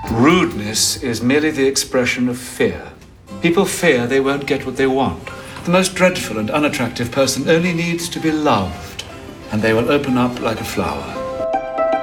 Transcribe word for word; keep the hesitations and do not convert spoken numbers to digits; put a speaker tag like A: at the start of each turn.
A: Rudeness is merely the expression of fear. People fear they won't get what they want. The most dreadful and unattractive person only needs to be loved, and they will open up like a flower.